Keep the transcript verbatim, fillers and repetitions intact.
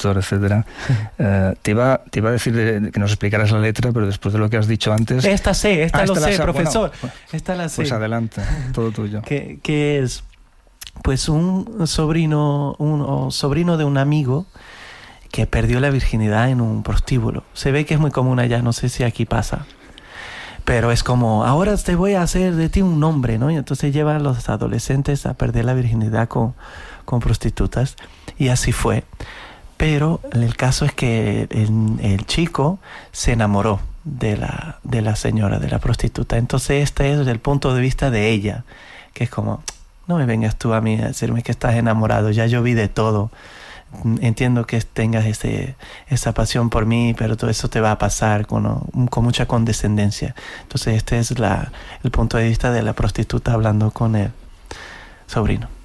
traductor, etcétera. Uh, te, iba, te iba a decir de, que nos explicaras la letra, pero después de lo que has dicho antes... Esta sé, esta ah, lo esta sé, la, profesor. Bueno, esta la sé. Pues adelante, todo tuyo. que, que es, pues, un sobrino, un o sobrino de un amigo que perdió la virginidad en un prostíbulo. Se ve que es muy común allá, no sé si aquí pasa. Pero es como, ahora te voy a hacer de ti un nombre, ¿no? Y entonces llevan a los adolescentes a perder la virginidad con, con prostitutas. Y así fue. Pero el caso es que el, el chico se enamoró de la, de la señora, de la prostituta. Entonces este es el punto de vista de ella, que es como, no me vengas tú a mí a decirme que estás enamorado, ya yo vi de todo. Entiendo que tengas ese, esa pasión por mí, pero todo eso te va a pasar con, con mucha condescendencia. Entonces este es la, el punto de vista de la prostituta hablando con el sobrino.